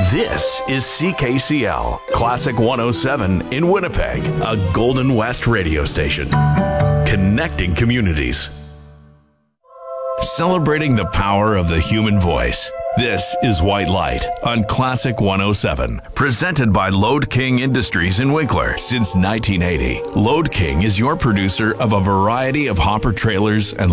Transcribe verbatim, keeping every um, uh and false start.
This is C K C L, Classic one oh seven in Winnipeg, a Golden West radio station. Connecting communities. Celebrating the power of the human voice. This is White Light on Classic one oh seven, presented by Load King Industries in Winkler. Since nineteen eighty, Load King is your producer of a variety of hopper trailers and